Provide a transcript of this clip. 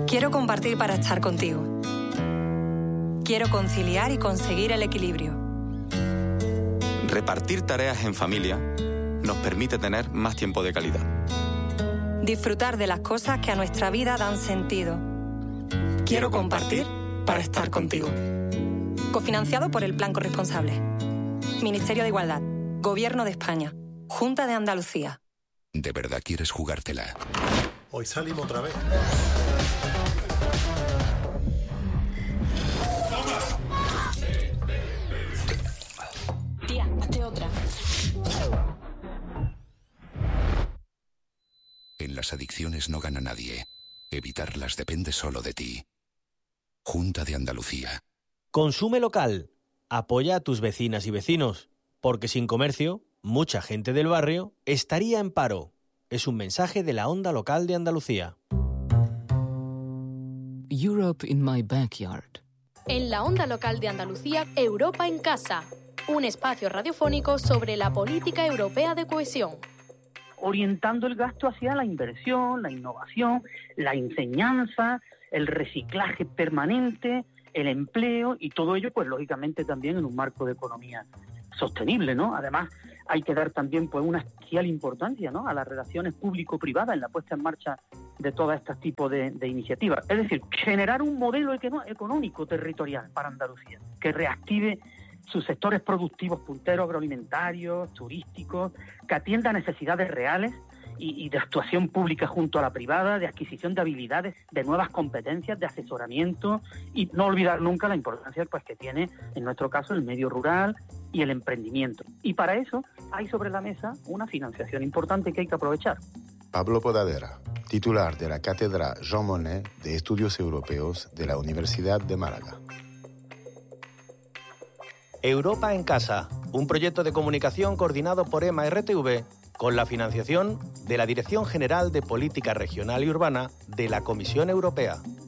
Quiero compartir para estar contigo. Quiero conciliar y conseguir el equilibrio. Repartir tareas en familia nos permite tener más tiempo de calidad. Disfrutar de las cosas que a nuestra vida dan sentido. Quiero compartir para estar contigo. Cofinanciado por el Plan Corresponsable. Ministerio de Igualdad. Gobierno de España. Junta de Andalucía. ¿De verdad quieres jugártela? Hoy salimos otra vez. Tía, hazte otra. En las adicciones no gana nadie. Evitarlas depende solo de ti. Junta de Andalucía. Consume local. Apoya a tus vecinas y vecinos. Porque sin comercio, mucha gente del barrio estaría en paro. Es un mensaje de la Onda Local de Andalucía. Europe in my backyard. En la Onda Local de Andalucía, Europa en casa. Un espacio radiofónico sobre la política europea de cohesión. Orientando el gasto hacia la inversión, la innovación, la enseñanza, el reciclaje permanente, el empleo y todo ello, pues lógicamente también en un marco de economía sostenible, ¿no? Además, hay que dar también pues una especial importancia, ¿no?, a las relaciones público-privadas en la puesta en marcha de todos estos tipos de iniciativas. Es decir, generar un modelo económico territorial para Andalucía que reactive sus sectores productivos punteros, agroalimentarios, turísticos, que atienda a necesidades reales y de actuación pública junto a la privada, de adquisición de habilidades, de nuevas competencias, de asesoramiento, y no olvidar nunca la importancia pues que tiene, en nuestro caso, el medio rural y el emprendimiento. Y para eso hay sobre la mesa una financiación importante que hay que aprovechar. Pablo Podadera, titular de la Cátedra Jean Monnet de Estudios Europeos de la Universidad de Málaga. Europa en Casa, un proyecto de comunicación coordinado por EMA RTV con la financiación de la Dirección General de Política Regional y Urbana de la Comisión Europea.